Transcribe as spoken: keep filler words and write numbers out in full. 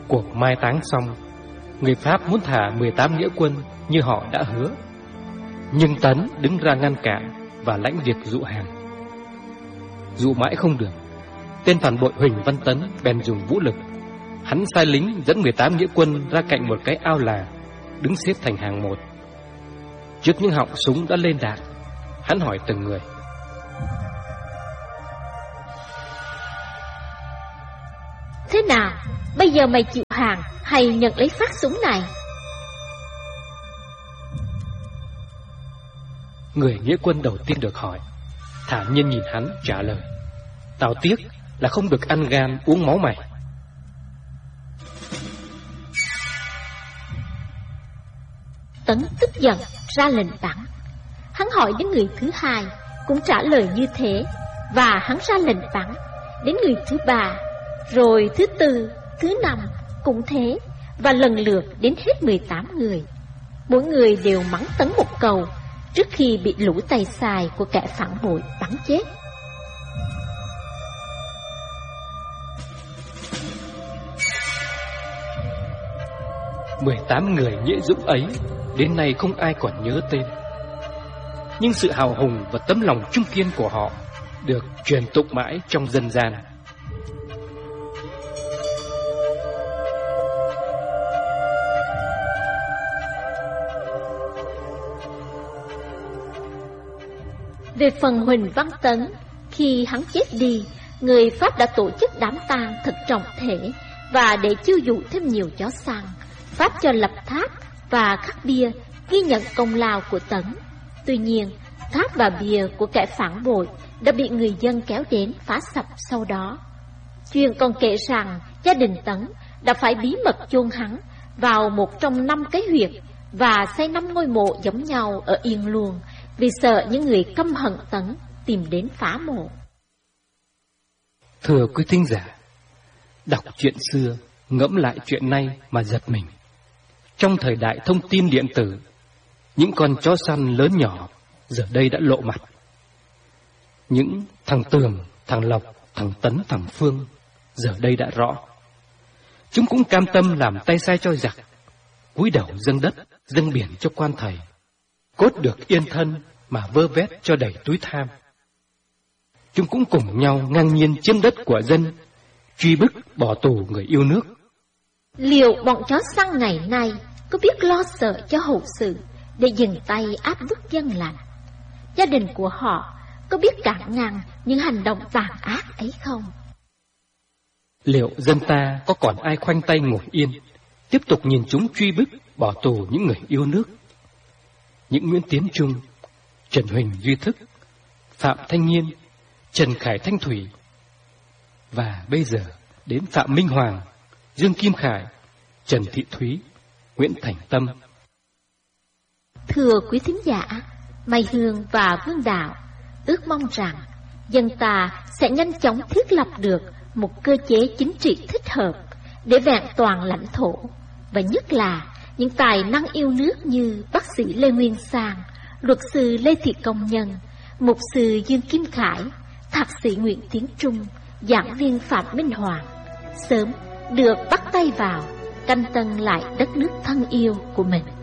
cuộc mai táng xong, người Pháp muốn thả mười tám nghĩa quân như họ đã hứa, nhưng Tấn đứng ra ngăn cản và lãnh việc dụ hàng. Dụ mãi không được, tên phản bội Huỳnh Văn Tấn bèn dùng vũ lực. Hắn sai lính dẫn mười tám nghĩa quân ra cạnh một cái ao là, đứng xếp thành hàng một. Trước những họng súng đã lên đạn, hắn hỏi từng người: Thế nào, bây giờ mày chịu hàng hay nhận lấy phát súng này? Người nghĩa quân đầu tiên được hỏi thản nhiên nhìn hắn trả lời: Tao tiếc là không được ăn gan uống máu mày. Tấn tức giận ra lệnh bắn. Hắn hỏi đến người thứ hai cũng trả lời như thế, và hắn ra lệnh bắn đến người thứ ba, rồi thứ tư, thứ năm cũng thế, và lần lượt đến hết mười tám người. Mỗi người đều mắng Tấn một câu trước khi bị lũ tay sai của kẻ phản bội bắn chết. Mười tám người nghĩa dũng ấy đến nay không ai còn nhớ tên, nhưng sự hào hùng và tấm lòng trung kiên của họ được truyền tụng mãi trong dân gian. Về phần Huỳnh Văn Tấn, khi hắn chết đi, người Pháp đã tổ chức đám tang thật trọng thể, và để chiêu dụ thêm nhiều chó săn, Pháp cho lập tháp và khắc bia ghi nhận công lao của Tấn. Tuy nhiên, tháp và bia của kẻ phản bội đã bị người dân kéo đến phá sập sau đó. Truyền còn kể rằng gia đình Tấn đã phải bí mật chôn hắn vào một trong năm cái huyệt và xây năm ngôi mộ giống nhau ở Yên Luông, vì sợ những người căm hận Tấn tìm đến phá mộ. Thưa quý thính giả, đọc chuyện xưa, ngẫm lại chuyện nay mà giật mình. Trong thời đại thông tin điện tử, những con chó săn lớn nhỏ giờ đây đã lộ mặt. Những thằng Tường, thằng Lộc, thằng Tấn, thằng Phương giờ đây đã rõ. Chúng cũng cam tâm làm tay sai cho giặc, cúi đầu dâng đất, dâng biển cho quan thầy, cốt được yên thân mà vơ vét cho đầy túi tham. Chúng cũng cùng nhau ngang nhiên chiếm đất của dân, truy bức bỏ tù người yêu nước. Liệu bọn chó săn ngày nay có biết lo sợ cho hậu sự để dừng tay áp bức dân lành? Gia đình của họ có biết cản ngăn những hành động tàn ác ấy không? Liệu dân ta có còn ai khoanh tay ngồi yên, tiếp tục nhìn chúng truy bức bỏ tù những người yêu nước? Những Nguyễn Tiến Trung, Trần Huỳnh Duy Thức, Phạm Thanh Nhiên, Trần Khải Thanh Thủy, và bây giờ đến Phạm Minh Hoàng, Dương Kim Khải, Trần Thị Thúy, Nguyễn Thành Tâm. Thưa quý thính giả, Mai Hương và Vương Đạo ước mong rằng dân ta sẽ nhanh chóng thiết lập được một cơ chế chính trị thích hợp để vẹn toàn lãnh thổ, và nhất là những tài năng yêu nước như bác sĩ Lê Nguyên Sang, luật sư Lê Thị Công Nhân, mục sư Dương Kim Khải, thạc sĩ Nguyễn Tiến Trung, giảng viên Phạm Minh Hoàng sớm được bắt tay vào canh tân lại đất nước thân yêu của mình.